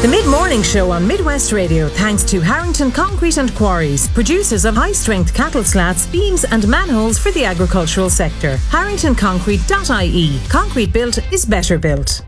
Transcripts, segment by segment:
The Mid-Morning Show on Midwest Radio, thanks to Harrington Concrete and Quarries, producers of high-strength cattle slats, beams and manholes for the agricultural sector. HarringtonConcrete.ie. Concrete built is better built.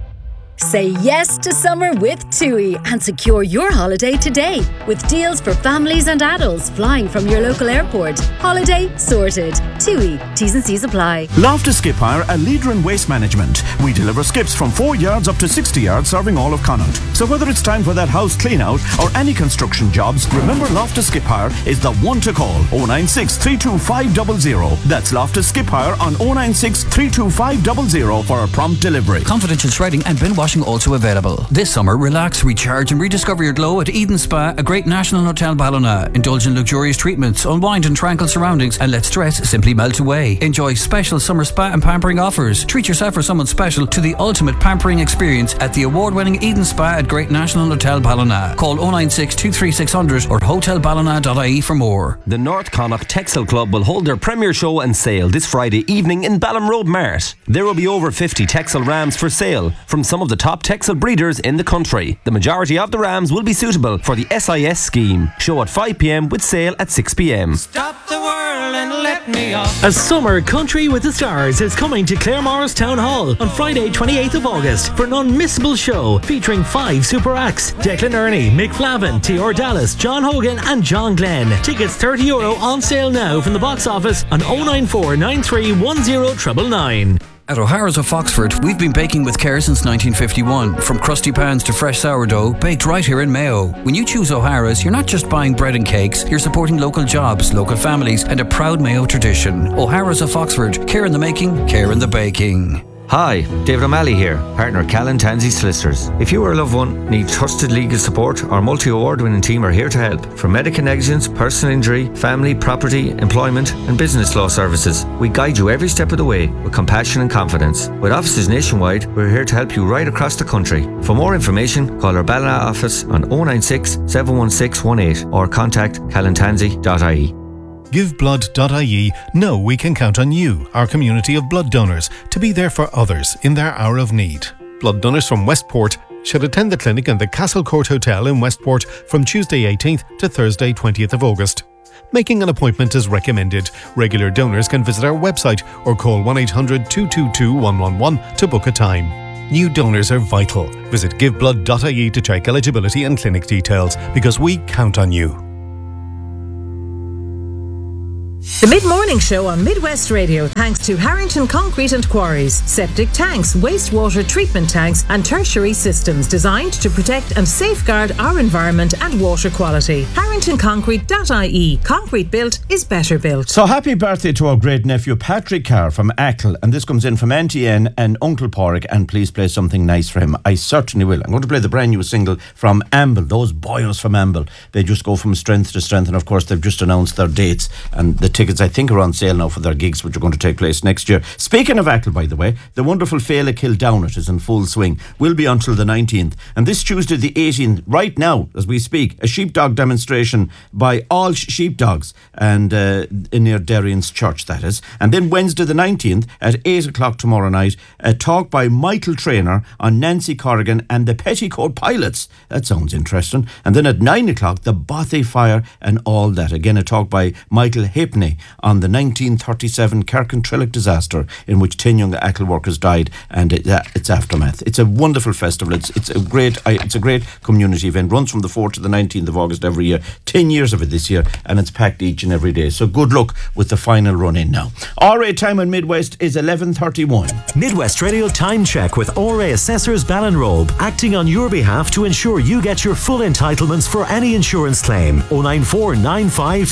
Say yes to summer with TUI and secure your holiday today with deals for families and adults flying from your local airport. Holiday sorted. TUI. T's and C's apply. Loftus Skip Hire, a leader in waste management. We deliver skips from 4 yards up to 60 yards, serving all of Connaught. So whether it's time for that house clean out or any construction jobs, remember Loftus Skip Hire is the one to call. 096 325 00. That's Loftus Skip Hire on 096 325 00 for a prompt delivery. Confidential shredding and bin washing also available. This summer, relax, recharge and rediscover your glow at Eden Spa, a great national hotel Ballina. Indulge in luxurious treatments, unwind in tranquil surroundings and let stress simply melt away. Enjoy special summer spa and pampering offers. Treat yourself or someone special to the ultimate pampering experience at the award-winning Eden Spa at Great National Hotel Ballina. Call 096 23600 or hotelballina.ie for more. The North Connacht Textile Club will hold their premier show and sale this Friday evening in Balham Road Mart. There will be over 50 textile rams for sale from some of the top textile breeders in the country. The majority of the rams will be suitable for the SIS scheme. Show at 5 p.m. with sale at 6 p.m. Stop the world and let me off. A summer country with the stars is coming to Claremorris Town Hall on Friday 28th of August for an unmissable show featuring 5 super acts: Declan Ernie, Mick Flavin, T.R. Dallas, John Hogan and John Glenn. Tickets €30 on sale now from the box office on 094 93 10 999. At O'Hara's of Foxford, we've been baking with care since 1951. From crusty pans to fresh sourdough, baked right here in Mayo. When you choose O'Hara's, you're not just buying bread and cakes, you're supporting local jobs, local families, and a proud Mayo tradition. O'Hara's of Foxford, care in the making, care in the baking. Hi, David O'Malley here, partner at Callan Tansey Solicitors. If you or a loved one need trusted legal support, our multi-award-winning team are here to help. From medical negligence, personal injury, family, property, employment and business law services, we guide you every step of the way with compassion and confidence. With offices nationwide, we're here to help you right across the country. For more information, call our Ballina office on 096 716 18 or contact callantansey.ie. GiveBlood.ie know we can count on you, our community of blood donors, to be there for others in their hour of need. Blood donors from Westport should attend the clinic in the Castle Court Hotel in Westport from Tuesday 18th to Thursday 20th of August. Making an appointment is recommended. Regular donors can visit our website or call 1800 222 111 to book a time. New donors are vital. Visit GiveBlood.ie to check eligibility and clinic details, because we count on you. The Mid-Morning Show on Midwest Radio, thanks to Harrington Concrete and Quarries. Septic tanks, wastewater treatment tanks and tertiary systems designed to protect and safeguard our environment and water quality. HarringtonConcrete.ie. Concrete built is better built. So happy birthday to our great nephew Patrick Carr from Achill, and this comes in from Auntie Ann and Uncle Porrick, and please play something nice for him. I certainly will. I'm going to play the brand new single from Amble. Those boyos from Amble, they just go from strength to strength, and of course they've just announced their dates, and the tickets I think are on sale now for their gigs, which are going to take place next year. Speaking of Achill, by the way, the wonderful Féile Kildownit is in full swing. Will be until the 19th, and this Tuesday the 18th, right now as we speak, a sheepdog demonstration by all sheepdogs, and near Derrian's Church, that is. And then Wednesday the 19th at 8 o'clock tomorrow night, a talk by Michael Traynor on Nancy Corrigan and the Petticoat Pilots. That sounds interesting. And then at 9 o'clock the Bothy Fire and all that. Again, a talk by Michael Hipney on the 1937 Carcantrillic disaster in which 10 young Achill workers died and its aftermath. It's a wonderful festival. It's a great community event. Runs from the 4th to the 19th of August every year. 10 years of it this year, and it's packed each and every day. So good luck with the final run in now. RA time on Midwest is 11:31. Midwest Radio Time Check with RA Assessors Ballinrobe, acting on your behalf to ensure you get your full entitlements for any insurance claim. 094 95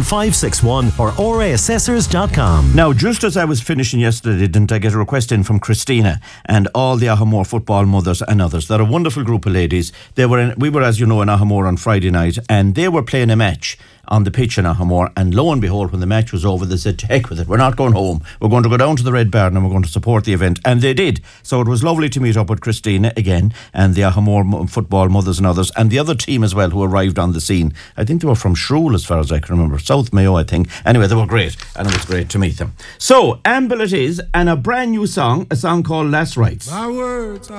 41561 or raassessors.com. Now, just as I was finishing yesterday, didn't I get a request in from Christina and all the Ahamore football mothers and others? They're a wonderful group of ladies. We were, as you know, in Ahamore on Friday night, and they were playing a match on the pitch in Ahamore, and lo and behold, when the match was over, they said, to heck with it, we're not going home, we're going to go down to the Red Barn and we're going to support the event, and they did. So it was lovely to meet up with Christina again and the Ahamore football mothers and others, and the other team as well who arrived on the scene. I think they were from Shrule as far as I can remember, South Mayo I think. Anyway, they were great, and it was great to meet them. So Amble it is, and a brand new song, a song called Last Rites. My words